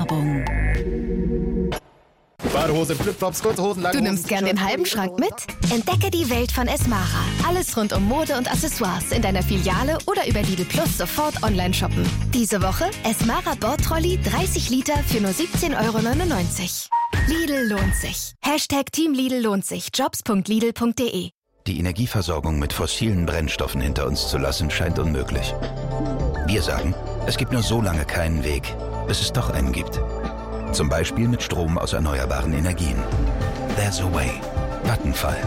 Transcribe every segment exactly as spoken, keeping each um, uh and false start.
Werbung. Badehose, Flipflops, kurze Hosen, lange Du Hosen, nimmst gern den halben Schrank mit? Entdecke die Welt von Esmara. Alles rund um Mode und Accessoires in deiner Filiale oder über Lidl Plus sofort online shoppen. Diese Woche Esmara Bordtrolley dreißig Liter für nur siebzehn Euro neunundneunzig. Lidl lohnt sich. Hashtag Team Lidl lohnt sich. Jobs punkt lidl punkt de. Die Energieversorgung mit fossilen Brennstoffen hinter uns zu lassen, scheint unmöglich. Wir sagen, es gibt nur so lange keinen Weg, bis es doch einen gibt. Zum Beispiel mit Strom aus erneuerbaren Energien. There's a way. Vattenfall.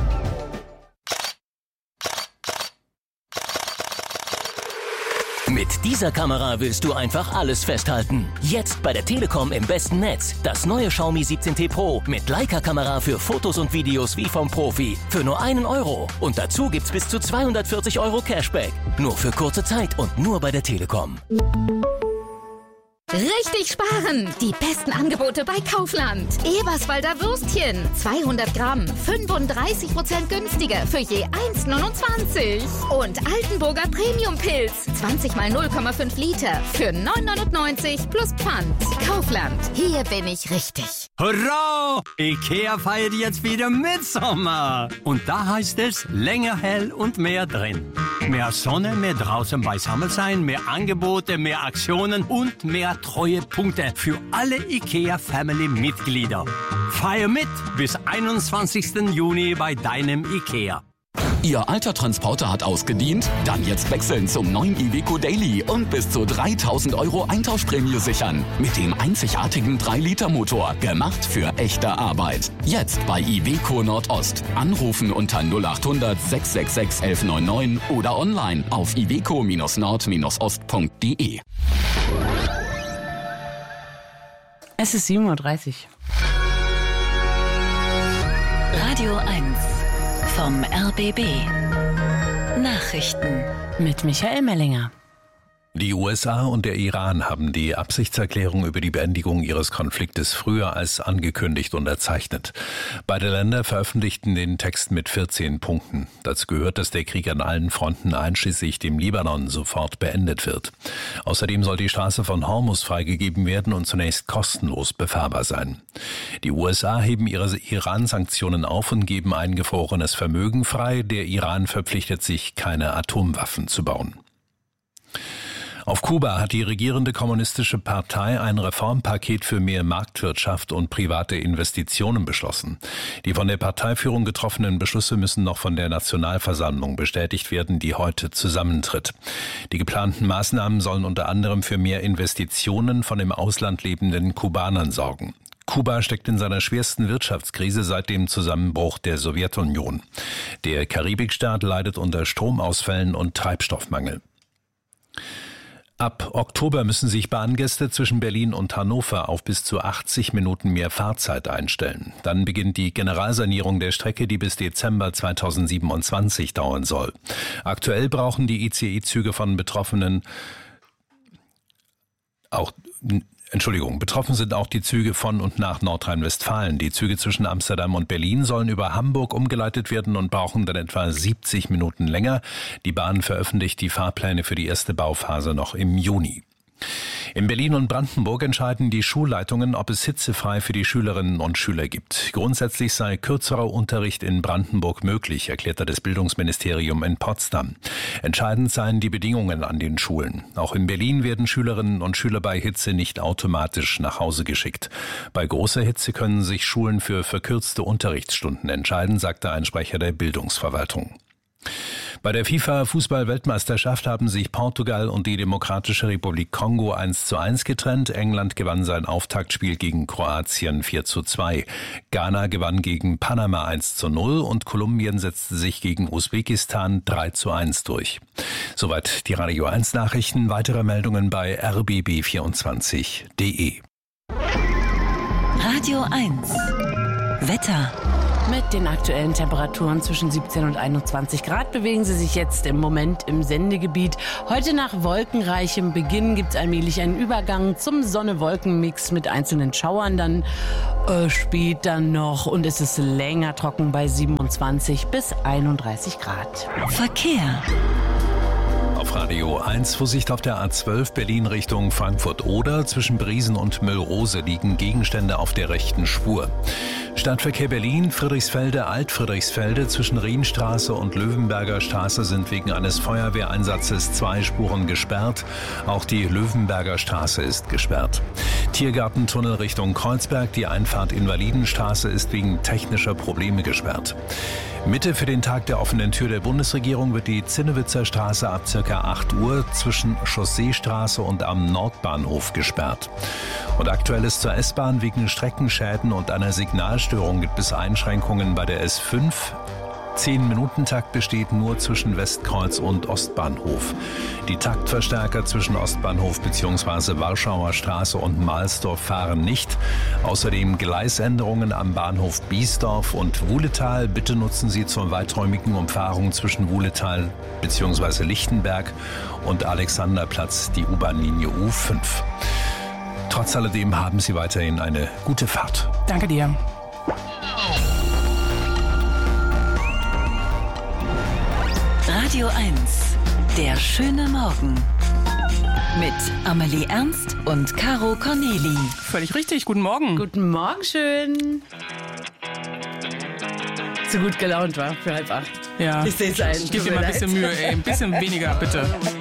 Mit dieser Kamera willst du einfach alles festhalten. Jetzt bei der Telekom im besten Netz. Das neue Xiaomi siebzehn T Pro mit Leica-Kamera für Fotos und Videos wie vom Profi. Für nur einen Euro. Und dazu gibt's bis zu zweihundertvierzig Euro Cashback. Nur für kurze Zeit und nur bei der Telekom. Richtig sparen! Die besten Angebote bei Kaufland. Eberswalder Würstchen. zweihundert Gramm. fünfunddreißig Prozent günstiger für je eins neunundzwanzig. Und Altenburger Premium-Pilz. zwanzig mal null Komma fünf Liter für neun neunundneunzig plus Pfand. Kaufland. Hier bin ich richtig. Hurra! Ikea feiert jetzt wieder Mitsommer. Und da heißt es länger hell und mehr drin. Mehr Sonne, mehr draußen beisammen sein, mehr Angebote, mehr Aktionen und mehr treue Punkte für alle IKEA-Family-Mitglieder. Feier mit bis einundzwanzigsten Juni bei deinem IKEA. Ihr alter Transporter hat ausgedient? Dann jetzt wechseln zum neuen Iveco Daily und bis zu dreitausend Euro Eintauschprämie sichern. Mit dem einzigartigen drei Liter Motor. Gemacht für echte Arbeit. Jetzt bei Iveco Nordost. Anrufen unter null achthundert sechs sechs sechs elf neun neun oder online auf iveco nord ost punkt de. Es ist sieben Uhr dreißig. Radio eins vom R B B. Nachrichten mit Michael Mellinger. Die U S A und der Iran haben die Absichtserklärung über die Beendigung ihres Konfliktes früher als angekündigt unterzeichnet. Beide Länder veröffentlichten den Text mit vierzehn Punkten. Dazu gehört, dass der Krieg an allen Fronten einschließlich dem Libanon sofort beendet wird. Außerdem soll die Straße von Hormuz freigegeben werden und zunächst kostenlos befahrbar sein. Die U S A heben ihre Iran-Sanktionen auf und geben eingefrorenes Vermögen frei. Der Iran verpflichtet sich, keine Atomwaffen zu bauen. Auf Kuba hat die regierende kommunistische Partei ein Reformpaket für mehr Marktwirtschaft und private Investitionen beschlossen. Die von der Parteiführung getroffenen Beschlüsse müssen noch von der Nationalversammlung bestätigt werden, die heute zusammentritt. Die geplanten Maßnahmen sollen unter anderem für mehr Investitionen von im Ausland lebenden Kubanern sorgen. Kuba steckt in seiner schwersten Wirtschaftskrise seit dem Zusammenbruch der Sowjetunion. Der Karibikstaat leidet unter Stromausfällen und Treibstoffmangel. Ab Oktober müssen sich Bahngäste zwischen Berlin und Hannover auf bis zu achtzig Minuten mehr Fahrzeit einstellen. Dann beginnt die Generalsanierung der Strecke, die bis Dezember zweitausendsiebenundzwanzig dauern soll. Aktuell brauchen die I C E-Züge von Betroffenen auch Entschuldigung, betroffen sind auch die Züge von und nach Nordrhein-Westfalen. Die Züge zwischen Amsterdam und Berlin sollen über Hamburg umgeleitet werden und brauchen dann etwa siebzig Minuten länger. Die Bahn veröffentlicht die Fahrpläne für die erste Bauphase noch im Juni. In Berlin und Brandenburg entscheiden die Schulleitungen, ob es hitzefrei für die Schülerinnen und Schüler gibt. Grundsätzlich sei kürzerer Unterricht in Brandenburg möglich, erklärte das Bildungsministerium in Potsdam. Entscheidend seien die Bedingungen an den Schulen. Auch in Berlin werden Schülerinnen und Schüler bei Hitze nicht automatisch nach Hause geschickt. Bei großer Hitze können sich Schulen für verkürzte Unterrichtsstunden entscheiden, sagte ein Sprecher der Bildungsverwaltung. Bei der FIFA-Fußball-Weltmeisterschaft haben sich Portugal und die Demokratische Republik Kongo eins zu eins getrennt. England gewann sein Auftaktspiel gegen Kroatien vier zu zwei. Ghana gewann gegen Panama eins zu null und Kolumbien setzte sich gegen Usbekistan drei zu eins durch. Soweit die Radio eins Nachrichten. Weitere Meldungen bei r b b vierundzwanzig punkt de. Radio eins Wetter. Mit den aktuellen Temperaturen zwischen siebzehn und einundzwanzig Grad bewegen sie sich jetzt im Moment im Sendegebiet. Heute nach wolkenreichem Beginn gibt es allmählich einen Übergang zum Sonne-Wolken-Mix mit einzelnen Schauern. Dann äh, später noch und es ist länger trocken bei siebenundzwanzig bis einunddreißig Grad. Verkehr. auf Radio eins. Vorsicht auf der A zwölf Berlin Richtung Frankfurt-Oder. Zwischen Briesen und Müllrose liegen Gegenstände auf der rechten Spur. Stadtverkehr Berlin, Friedrichsfelde, Alt-Friedrichsfelde zwischen Rienstraße und Löwenberger Straße sind wegen eines Feuerwehreinsatzes zwei Spuren gesperrt. Auch die Löwenberger Straße ist gesperrt. Tiergartentunnel Richtung Kreuzberg, die Einfahrt Invalidenstraße ist wegen technischer Probleme gesperrt. Mitte für den Tag der offenen Tür der Bundesregierung wird die Zinnewitzer Straße ab ca. acht Uhr zwischen Chausseestraße und am Nordbahnhof gesperrt. Und aktuell ist zur S-Bahn wegen Streckenschäden und einer Signalstörung gibt es Einschränkungen bei der S fünf. zehn-Minuten-Takt besteht nur zwischen Westkreuz und Ostbahnhof. Die Taktverstärker zwischen Ostbahnhof bzw. Warschauer Straße und Mahlsdorf fahren nicht. Außerdem Gleisänderungen am Bahnhof Biesdorf und Wuhletal. Bitte nutzen Sie zur weiträumigen Umfahrung zwischen Wuhletal bzw. Lichtenberg und Alexanderplatz die U-Bahn-Linie U fünf. Trotz alledem haben Sie weiterhin eine gute Fahrt. Danke dir. Radio eins, der schöne Morgen. Mit Amelie Ernst und Caro Corneli. Völlig richtig, guten Morgen. Guten Morgen, schön. So gut gelaunt war für halb acht. Ja, ich sehe es ein. Ich gebe dir mal ein bisschen Mühe, ey. Ein bisschen weniger, bitte.